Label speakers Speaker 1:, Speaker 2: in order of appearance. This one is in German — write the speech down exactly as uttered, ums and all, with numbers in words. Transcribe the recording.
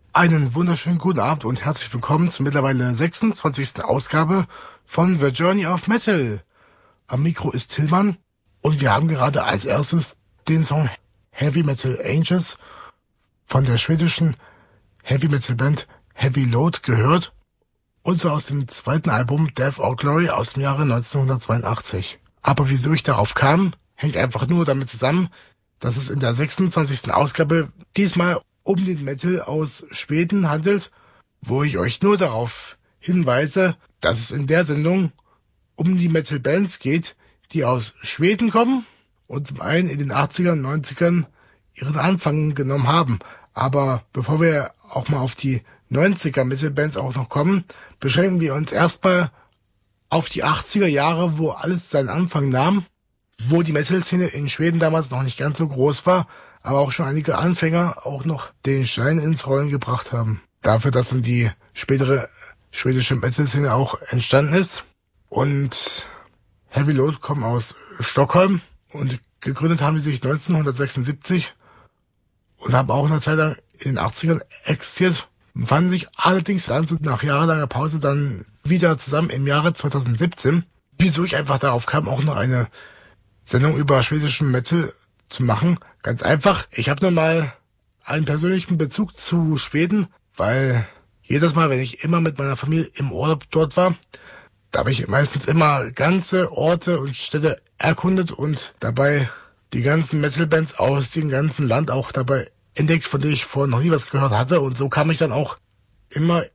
Speaker 1: Einen wunderschönen guten Abend und herzlich willkommen zur mittlerweile sechsundzwanzigsten Ausgabe von The Journey of Metal. Am Mikro ist Tillmann und wir haben gerade als erstes den Song Heavy Metal Angels von der schwedischen Heavy Metal Band Heavy Load gehört, und zwar aus dem zweiten Album Death or Glory aus dem Jahre neunzehnhundertzweiundachtzig. Aber wieso ich darauf kam, hängt einfach nur damit zusammen, dass es in der sechsundzwanzigsten Ausgabe diesmal um den Metal aus Schweden handelt, wo ich euch nur darauf hinweise, dass es in der Sendung um die Metal-Bands geht, die aus Schweden kommen und zum einen in den achtzigern und neunzigern ihren Anfang genommen haben. Aber bevor wir auch mal auf die neunziger Metal-Bands auch noch kommen, beschränken wir uns erstmal auf die achtziger Jahre, wo alles seinen Anfang nahm, wo die Metal-Szene in Schweden damals noch nicht ganz so groß war, aber auch schon einige Anfänger auch noch den Stein ins Rollen gebracht haben. Dafür, dass dann die spätere schwedische Metal-Szene auch entstanden ist. Und Heavy Load kommen aus Stockholm und gegründet haben die sich neunzehnhundertsechsundsiebzig und haben auch eine Zeit lang in den achtzigern existiert, fanden sich allerdings dann so nach jahrelanger Pause dann wieder zusammen im Jahre zweitausendsiebzehn. Wieso ich einfach darauf kam, auch noch eine Sendung über schwedischen Metal zu machen. Ganz einfach, ich habe nur mal einen persönlichen Bezug zu Schweden, weil jedes Mal, wenn ich immer mit meiner Familie im Urlaub dort war, da habe ich meistens immer ganze Orte und Städte erkundet und dabei die ganzen Metal-Bands aus dem ganzen Land auch dabei entdeckt, von denen ich vorher noch nie was gehört hatte. Und so kam ich dann auch immer